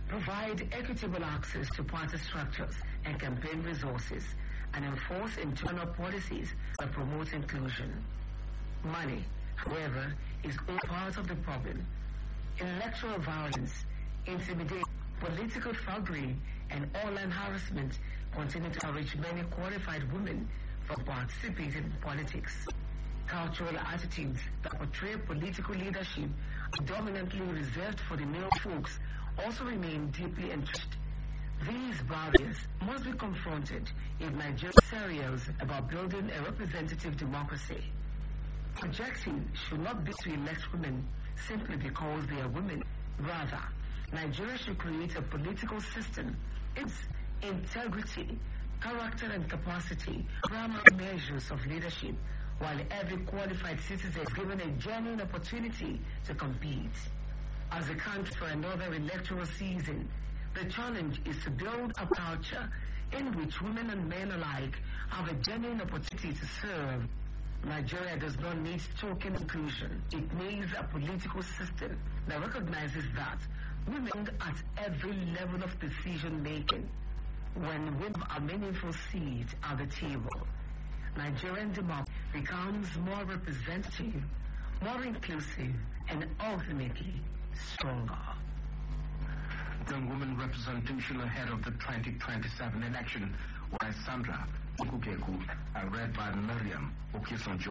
provide equitable access to party structures and campaign resources, and enforce internal policies that promote inclusion. Money, however, is all part of the problem. Electoral violence, intimidation, political thuggery, and online harassment continue to encourage many qualified women from participating in politics. Cultural attitudes that portray political leadership dominantly reserved for the male folks also remain deeply entrenched. These barriers must be confronted if Nigeria is serious about building a representative democracy. Objective should not be to elect women simply because they are women. Rather, Nigeria should create a political system. Its integrity, character, and capacity primary measures of leadership, while every qualified citizen is given a genuine opportunity to compete. As a country for another electoral season, the challenge is to build a culture in which women and men alike have a genuine opportunity to serve. Nigeria does not need token inclusion. It needs a political system that recognizes that women at every level of decision making, when women have a meaningful seat at the table, Nigerian democracy becomes more representative, more inclusive, and ultimately stronger. Young women representation ahead of the 2027 election, by Sandra Ukukeku, read by Miriam Okisonjo.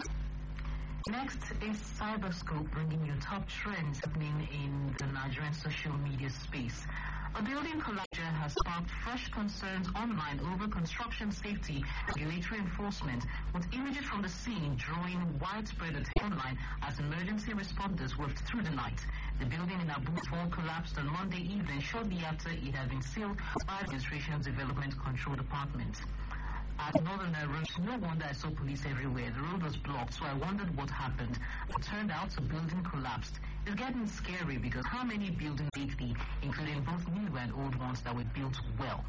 Next is Cyberscope, bringing you top trends happening in the Nigerian social media space. A building collapse has sparked fresh concerns online over construction safety and regulatory enforcement, with images from the scene drawing widespread attention online as emergency responders worked through the night. The building in Abuja collapsed on Monday evening, shortly after it had been sealed by the Administration's Development Control Department. At Northern Road, no wonder I saw police everywhere. The road was blocked, so I wondered what happened. It turned out the building collapsed. It's getting scary because how many buildings lately, including both new and old ones, that were built well?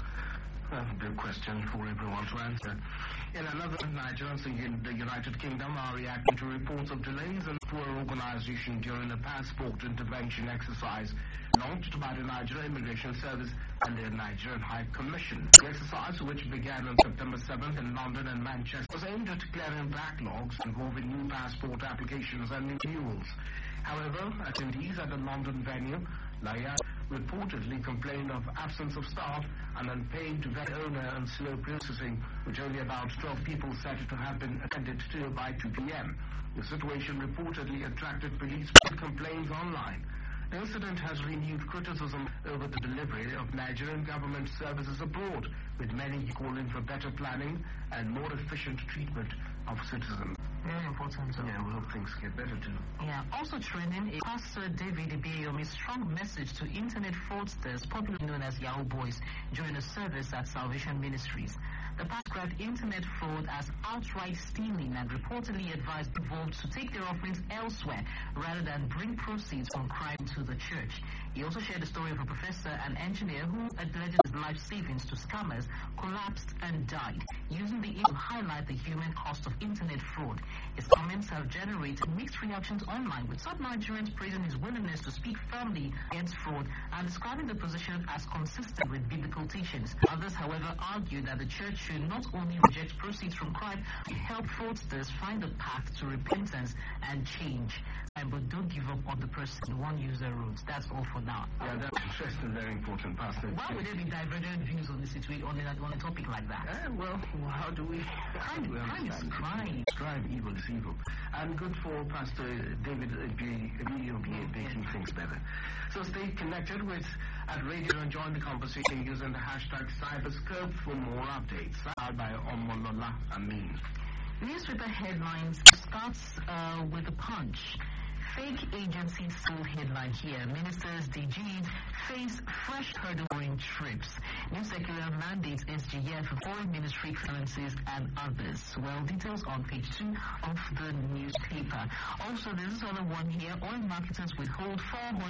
A big question for everyone to answer. In another, Nigerians in the United Kingdom are reacting to reports of delays and poor organization during a passport intervention exercise launched by the Nigerian Immigration Service and the Nigerian High Commission. The exercise, which began on September 7th in London and Manchester, was aimed at clearing backlogs involving new passport applications and renewals. However, attendees at the London venue, Naya, reportedly complained of absence of staff and unpaid van owner and slow processing, which only about 12 people said to have been attended to by 2 p.m. The situation reportedly attracted police complaints online. The incident has renewed criticism over the delivery of Nigerian government services abroad, with many calling for better planning and more efficient treatment of citizens. Very important. Yeah, we hope things get better too. Yeah, also trending is Pastor David Ibiyeomi's strong message to internet fraudsters, popularly known as Yahoo Boys, during a service at Salvation Ministries. The pastor described internet fraud as outright stealing and reportedly advised involved to take their offerings elsewhere rather than bring proceeds from crime to the church. He also shared the story of a professor and engineer who alleged his life savings to scammers, collapsed and died, using the aim to highlight the human cost of internet fraud. His comments have generated mixed reactions online, with some Nigerians praising his willingness to speak firmly against fraud and describing the position as consistent with biblical teachings. Others, however, argue that the church should not only reject proceeds from crime, but help fraudsters find a path to repentance and change. But don't give up on the person one user routes. That's all for now. Yeah, that's interesting, very important, Pastor. Why would there be divergent views on the situation on a topic like that? Well, how do we Crime is crime. Crime, evil is evil. And good for Pastor David Ibiyeomi making things better. So stay connected with at radio and join the conversation using the hashtag Cyberscope for more updates. Signed by Omolola Amin. Newspaper headlines starts with a punch. Fake agency sold headline here. Ministers DG'd face fresh hurdle during trips. New circular mandates SGF for foreign ministry clearances and others. Well, details on page 2 of the newspaper. Also, there's this other one here. Oil marketers withhold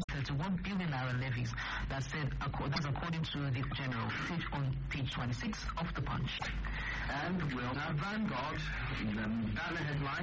431 billion naira levies. That's according to the general on page 26 of the Punch. And we'll have Vanguard, the banner headline.